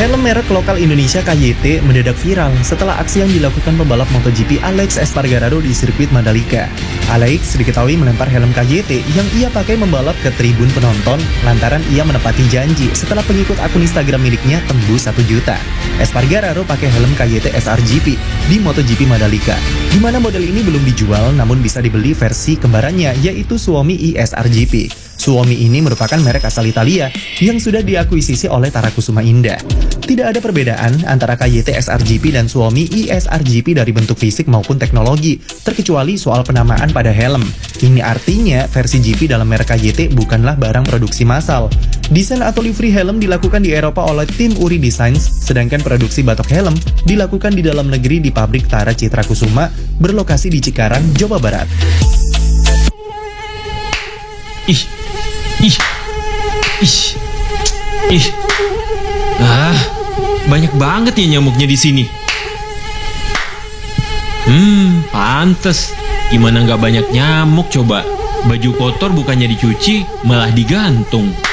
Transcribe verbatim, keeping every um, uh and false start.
Helm merek lokal Indonesia K Y T mendadak viral setelah aksi yang dilakukan pembalap MotoGP Alex Espargaró di sirkuit Mandalika. Alex diketahui melempar helm K Y T yang ia pakai membalap ke tribun penonton lantaran ia menepati janji setelah pengikut akun Instagram miliknya tembus satu juta. Espargaró pakai helm K Y T S R G P di MotoGP Mandalika, di mana model ini belum dijual namun bisa dibeli versi kembarannya yaitu Suomi I S R G P. Suomi ini merupakan merek asal Italia yang sudah diakuisisi oleh Tara Kusuma Indah. Tidak ada perbedaan antara K Y T S R G P dan Suomi I S R G P dari bentuk fisik maupun teknologi, terkecuali soal penamaan pada helm. Ini artinya versi G P dalam merek K Y T bukanlah barang produksi massal. Desain atau livery helm dilakukan di Eropa oleh tim Uri Designs, sedangkan produksi batok helm dilakukan di dalam negeri di pabrik Tara Citra Kusuma berlokasi di Cikarang, Jawa Barat. Ih, ih, ih, ih, ah, banyak banget ya nyamuknya di sini. Hmm, pantes. Gimana nggak banyak nyamuk coba? Baju kotor bukannya dicuci, malah digantung.